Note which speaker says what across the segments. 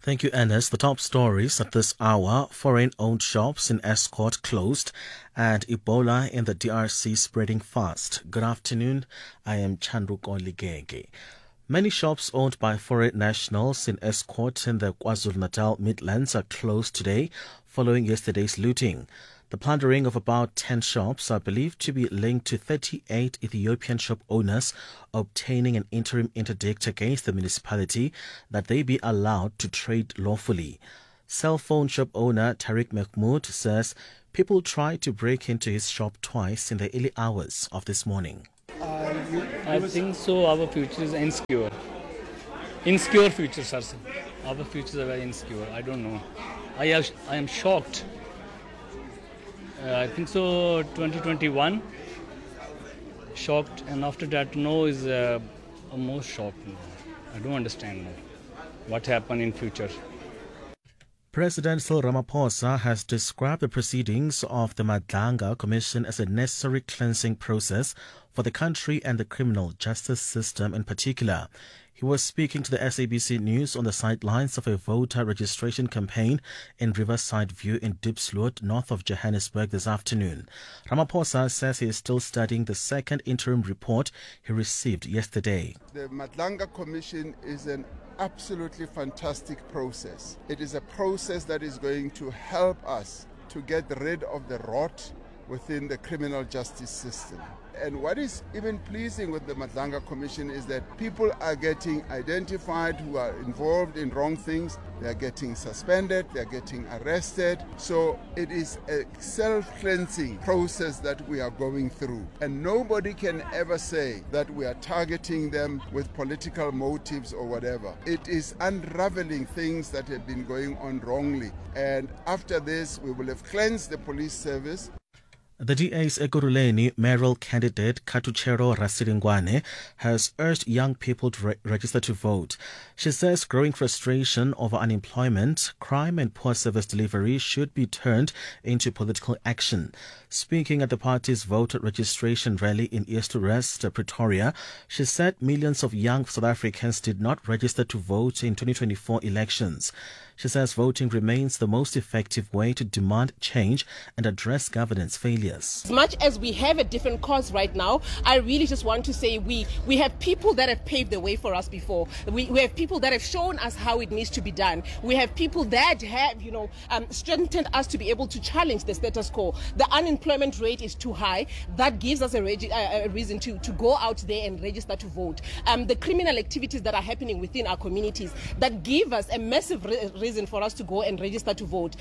Speaker 1: Thank you, Ernest. The top stories at this hour: foreign-owned shops in Escort closed and Ebola in the DRC spreading fast. Good afternoon. I am Chandruko Ligege. Many shops owned by foreign nationals in Escort in the KwaZulu-Natal Midlands are closed today following yesterday's looting. The plundering of about 10 shops are believed to be linked to 38 Ethiopian shop owners obtaining an interim interdict against the municipality that they be allowed to trade lawfully. Cell phone shop owner Tariq Mahmoud says people tried to break into his shop twice in the early hours of this morning.
Speaker 2: I think so. Our future is insecure. Insecure futures, sir. Our futures are very insecure. I don't know. I am shocked. I think so. 2021 shocked, and after that, no is most shocked. I don't understand what happened in future.
Speaker 1: President Cyril Ramaphosa has described the proceedings of the Madlanga Commission as a necessary cleansing process for the country and the criminal justice system in particular. He was speaking to the SABC News on the sidelines of a voter registration campaign in Riverside View in Diepsloot, north of Johannesburg this afternoon. Ramaphosa says he is still studying the second interim report he received yesterday.
Speaker 3: The Madlanga Commission is an absolutely fantastic process. It is a process that is going to help us to get rid of the rot within the criminal justice system. And what is even pleasing with the Madlanga Commission is that people are getting identified who are involved in wrong things. They are getting suspended, they are getting arrested. So it is a self-cleansing process that we are going through. And nobody can ever say that we are targeting them with political motives or whatever. It is unraveling things that have been going on wrongly. And after this, we will have cleansed the police service.
Speaker 1: The DA's Ekurhuleni mayoral candidate Katuchero Rasilingwane has urged young people to register to vote. She says growing frustration over unemployment, crime and poor service delivery should be turned into political action. Speaking at the party's voter registration rally in East to West, Pretoria, she said millions of young South Africans did not register to vote in 2024 elections. She says voting remains the most effective way to demand change and address governance failures.
Speaker 4: As much as we have a different cause right now, I really just want to say we have people that have paved the way for us before. We have people that have shown us how it needs to be done. We have people that have, strengthened us to be able to challenge the status quo. The unemployment rate is too high. That gives us a reason to go out there and register to vote. The criminal activities that are happening within our communities that give us a massive reason for us to go and register to vote.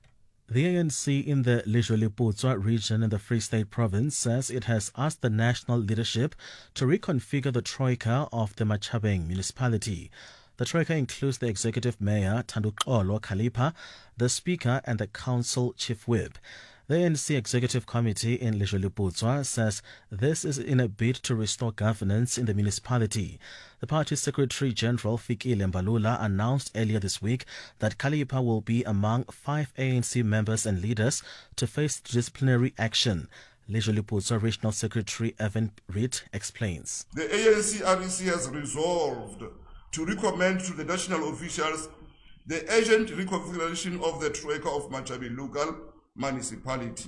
Speaker 1: The ANC in the Lejwe-Leputswa region in the Free State province says it has asked the national leadership to reconfigure the troika of the Machabeng municipality. The troika includes the executive mayor, Thanduxolo Khalipha, the speaker and the council chief whip. The ANC Executive Committee in Lejwe-Leputswa says this is in a bid to restore governance in the municipality. The party's Secretary General Fikile Mbalula announced earlier this week that Khalipha will be among 5 ANC members and leaders to face disciplinary action. Lejwe-Leputswa Regional Secretary Evan Reed explains.
Speaker 5: The ANC REC has resolved to recommend to the national officials the urgent reconfiguration of the troika of Machabeng local municipality.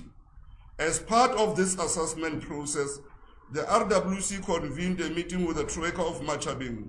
Speaker 5: As part of this assessment process, the RWC convened a meeting with the troika of Machabeng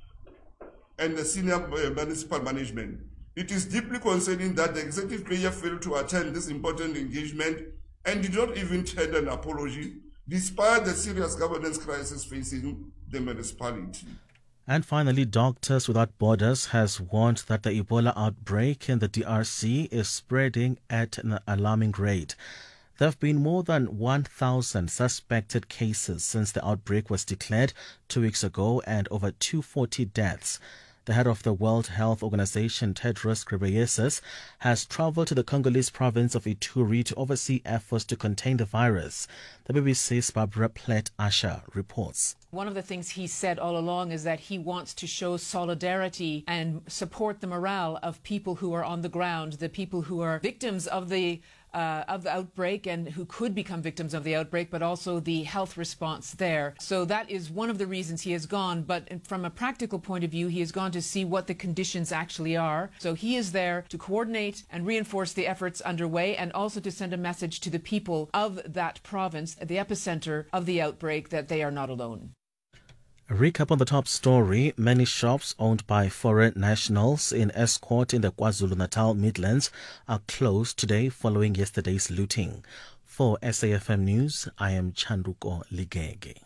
Speaker 5: and the senior municipal management. It is deeply concerning that the executive mayor failed to attend this important engagement and did not even tender an apology, despite the serious governance crisis facing the municipality.
Speaker 1: And finally, Doctors Without Borders has warned that the Ebola outbreak in the DRC is spreading at an alarming rate. There have been more than 1,000 suspected cases since the outbreak was declared 2 weeks ago and over 240 deaths. The head of the World Health Organization, Tedros Ghebreyesus, has traveled to the Congolese province of Ituri to oversee efforts to contain the virus. The BBC's Barbara Platt-Asher reports.
Speaker 6: One of the things he said all along is that he wants to show solidarity and support the morale of people who are on the ground, the people who are victims of the of the outbreak and who could become victims of the outbreak, but also the health response there. So that is one of the reasons he has gone. But from a practical point of view, he has gone to see what the conditions actually are. So he is there to coordinate and reinforce the efforts underway, and also to send a message to the people of that province, the epicenter of the outbreak, that they are not alone.
Speaker 1: A recap on the top story. Many shops owned by foreign nationals in Estcourt in the KwaZulu-Natal Midlands are closed today following yesterday's looting. For SAFM News, I am Chanduko Ligege.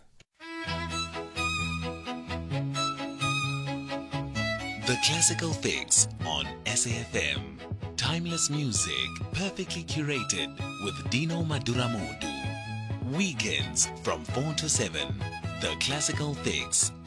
Speaker 7: The Classical Fix on SAFM. Timeless music, perfectly curated with Dino Maduramudu. Weekends from 4 to 7. The Classical Fix